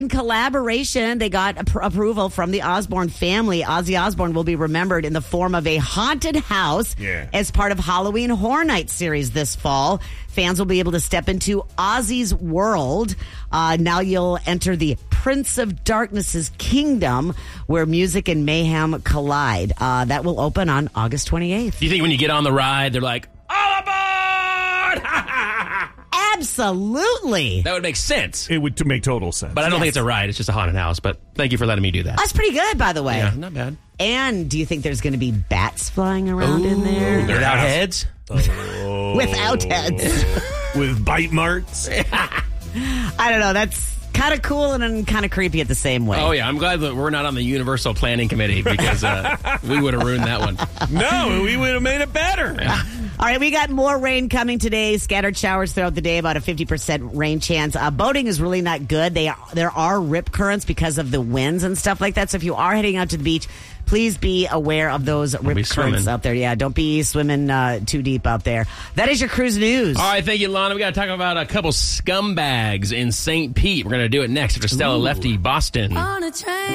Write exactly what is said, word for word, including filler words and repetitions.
collaboration. They got ap- approval from the Osbourne family. Ozzy Osbourne will be remembered in the form of a haunted house yeah. as part of Halloween Horror Nights series this fall. Fans will be able to step into Ozzy's world. Uh, now you'll enter the Prince of Darkness's kingdom, where music and mayhem collide. Uh, that will open on August twenty-eighth. Do you think when you get on the ride, they're like, all aboard? Absolutely. That would make sense. It would to make total sense. But I don't Yes. think it's a ride. It's just a haunted house. But thank you for letting me do that. That's pretty good, by the way. Yeah, not bad. And do you think there's going to be bats flying around in there? They're without heads? Oh. Without heads. With bite marks. I don't know. That's kind of cool and kind of creepy at the same way. Oh, yeah. I'm glad that we're not on the Universal Planning Committee because uh, we would have ruined that one. No, we would have made it better. All right, we got more rain coming today. Scattered showers throughout the day, about a fifty percent rain chance. Uh, boating is really not good. They are, there are rip currents because of the winds and stuff like that. So if you are heading out to the beach, please be aware of those rip be currents swimming. out there. Yeah, don't be swimming uh, too deep out there. That is your cruise news. All right, thank you, Lana. We got to talk about a couple scumbags in Saint Pete. We're going to do it next after Stella Ooh. Lefty Boston. On a train.